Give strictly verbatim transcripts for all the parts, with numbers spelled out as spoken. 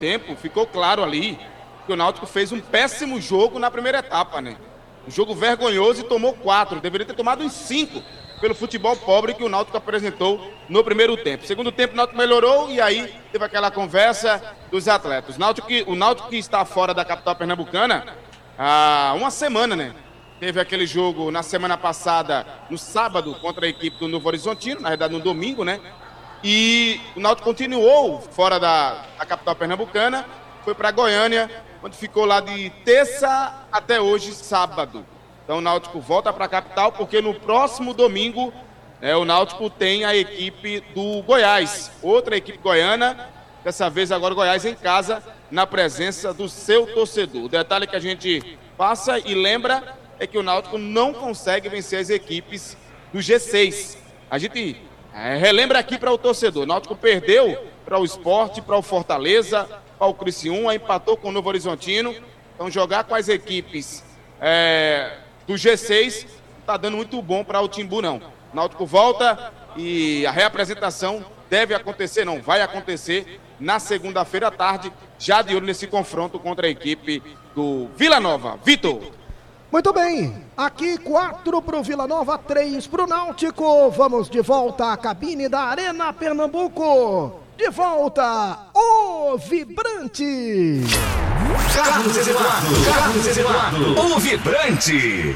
tempo, ficou claro ali que o Náutico fez um péssimo jogo na primeira etapa, né? Um jogo vergonhoso e tomou quatro. Deveria ter tomado uns cinco pelo futebol pobre que o Náutico apresentou no primeiro tempo. Segundo tempo, o Náutico melhorou e aí teve aquela conversa dos atletas. O Náutico que, o Náutico que está fora da capital pernambucana há uma semana, né? Teve aquele jogo na semana passada, no sábado, contra a equipe do Novo Horizontino, na verdade no domingo, né? E o Náutico continuou fora da, da capital pernambucana, foi para Goiânia, onde ficou lá de terça até hoje, sábado. Então o Náutico volta para a capital, porque no próximo domingo é, o Náutico tem a equipe do Goiás, outra equipe goiana, dessa vez agora o Goiás em casa, na presença do seu torcedor. O detalhe que a gente passa e lembra é que o Náutico não consegue vencer as equipes do G seis. A gente é, relembra aqui para o torcedor, o Náutico perdeu para o Sport, para o Fortaleza, para o Criciúma, empatou com o Novo Horizontino. Então jogar com as equipes é, do G seis não está dando muito bom para o Timbu, não. O Náutico volta e a reapresentação deve acontecer, não, vai acontecer na segunda-feira à tarde, já de olho nesse confronto contra a equipe do Vila Nova. Vitor. Muito bem, aqui quatro para o Vila Nova, três para o Náutico. Vamos de volta à cabine da Arena Pernambuco. De volta, o Vibrante. Carlos Eduardo, Carlos Eduardo, o Vibrante.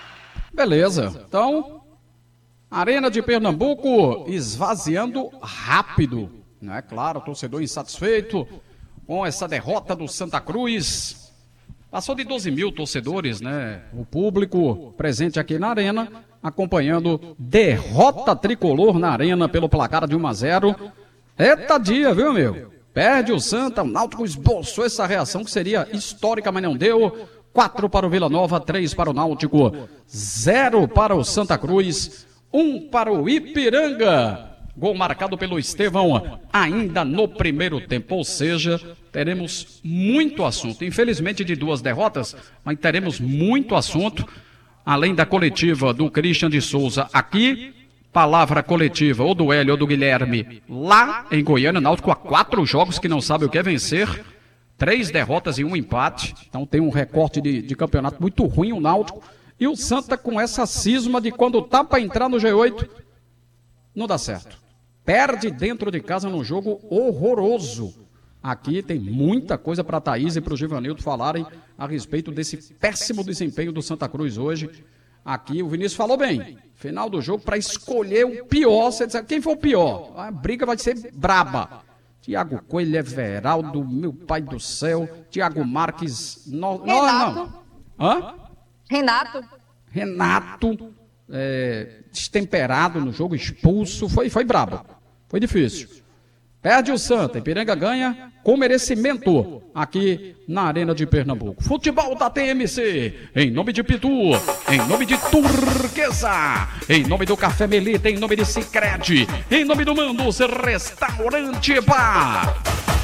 Beleza, então, Arena de Pernambuco esvaziando rápido, não é claro, torcedor insatisfeito com essa derrota do Santa Cruz. Passou de doze mil torcedores, né? O público presente aqui na Arena, acompanhando derrota tricolor na Arena pelo placar de um a zero. Eita dia, viu, meu? Perde o Santa, o Náutico esboçou essa reação que seria histórica, mas não deu. quatro para o Vila Nova, três para o Náutico, zero para o Santa Cruz, um para o Ipiranga. Gol marcado pelo Estevão ainda no primeiro tempo, ou seja, teremos muito assunto. Infelizmente de duas derrotas, mas teremos muito assunto, além da coletiva do Christian de Souza aqui, palavra coletiva ou do Hélio ou do Guilherme lá em Goiânia. Náutico há quatro jogos que não sabe o que é vencer, três derrotas e um empate, então tem um recorte de, de campeonato muito ruim o Náutico, e o Santa com essa cisma de quando tá para entrar no G oito, não dá certo. Perde dentro de casa num jogo horroroso. Aqui tem muita coisa para a Thaís e para o Givanildo falarem a respeito desse péssimo desempenho do Santa Cruz hoje. Aqui o Vinícius falou bem. Final do jogo para escolher o pior. Você diz, quem foi o pior? A briga vai ser braba. Tiago Coelho, Everaldo, meu pai do céu. Tiago Marques. No... Renato. Não, não. Hã? Renato. Renato. É, destemperado no jogo, expulso, foi, foi brabo, foi difícil. Perde o Santa, Ipiranga ganha com merecimento aqui na Arena de Pernambuco. Futebol da T M C, em nome de Pitu, em nome de Turquesa, em nome do Café Melita, em nome de Sicredi, em nome do Mandos Restaurante Bar.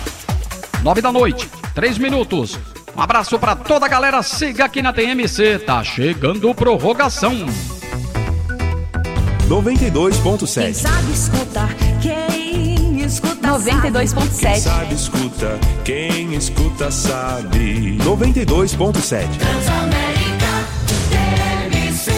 Nove da noite, três minutos. Um abraço para toda a galera, siga aqui na T M C, tá chegando prorrogação. noventa e dois ponto sete. Quem sabe escutar, quem escuta noventa e dois ponto sete. Quem sabe escuta, quem escuta sabe. noventa e dois ponto sete. Transamérica, T M C.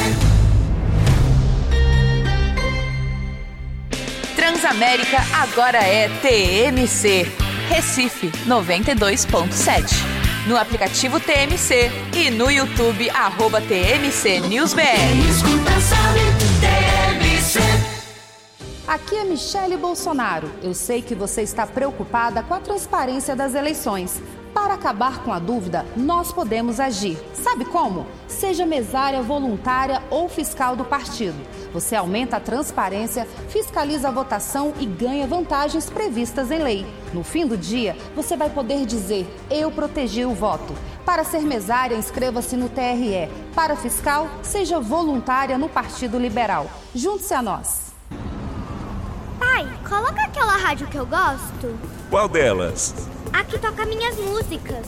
Transamérica agora é T M C. Recife noventa e dois ponto sete. No aplicativo T M C e no YouTube, arroba T M C News B R. Quem escuta sabe, T M C. Aqui é Michele Bolsonaro. Eu sei que você está preocupada com a transparência das eleições. Para acabar com a dúvida, nós podemos agir. Sabe como? Seja mesária, voluntária ou fiscal do partido. Você aumenta a transparência, fiscaliza a votação e ganha vantagens previstas em lei. No fim do dia, você vai poder dizer: eu protegi o voto. Para ser mesária, inscreva-se no T R E. Para fiscal, seja voluntária no Partido Liberal. Junte-se a nós. Pai, coloca aquela rádio que eu gosto. Qual delas? A que toca minhas músicas.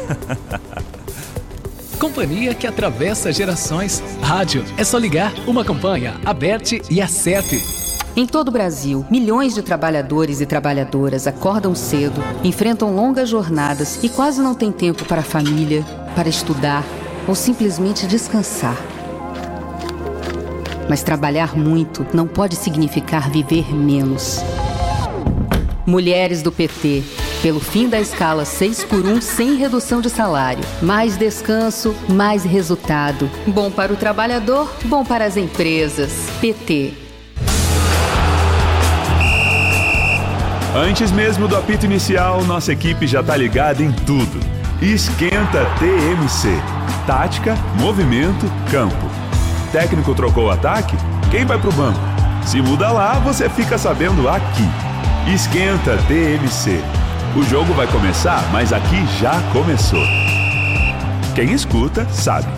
Companhia que atravessa gerações. Rádio, é só ligar, uma campanha, aperte e acerte. Em todo o Brasil, milhões de trabalhadores e trabalhadoras acordam cedo, enfrentam longas jornadas e quase não têm tempo para a família, para estudar ou simplesmente descansar. Mas trabalhar muito não pode significar viver menos. Mulheres do P T, pelo fim da escala seis por um sem redução de salário. Mais descanso, mais resultado. Bom para o trabalhador, bom para as empresas. P T. Antes mesmo do apito inicial, nossa equipe já tá ligada em tudo. Esquenta T M C. Tática, movimento, campo. Técnico trocou o ataque? Quem vai pro banco? Se muda lá, você fica sabendo aqui. Esquenta T M C. O jogo vai começar, mas aqui já começou. Quem escuta, sabe.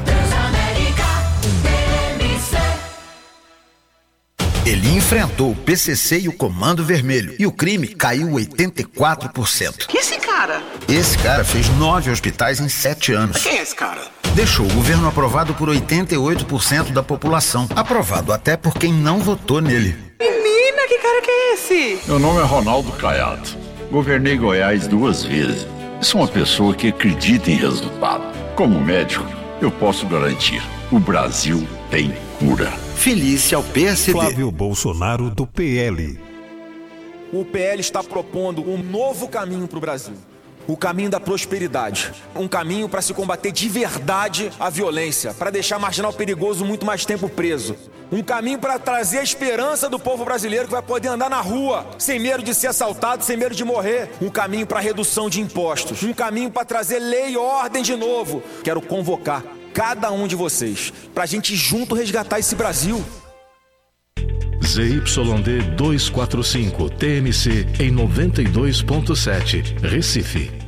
Ele enfrentou o P C C e o Comando Vermelho. E o crime caiu oitenta e quatro por cento. Quem é esse cara? Esse cara fez nove hospitais em sete anos. Quem é esse cara? Deixou o governo aprovado por oitenta e oito por cento da população. Aprovado até por quem não votou nele. Menina, que cara que é esse? Meu nome é Ronaldo Caiado. Governei Goiás duas vezes. Sou uma pessoa que acredita em resultado. Como médico, eu posso garantir: o Brasil tem cura. Felice ao P S D. Flávio Bolsonaro, do P L. O P L está propondo um novo caminho para o Brasil. O caminho da prosperidade. Um caminho para se combater de verdade a violência, para deixar marginal perigoso muito mais tempo preso. Um caminho para trazer a esperança do povo brasileiro que vai poder andar na rua, sem medo de ser assaltado, sem medo de morrer. Um caminho para redução de impostos. Um caminho para trazer lei e ordem de novo. Quero convocar cada um de vocês para a gente junto resgatar esse Brasil. Z Y D duzentos e quarenta e cinco T M C em noventa e dois ponto sete, Recife.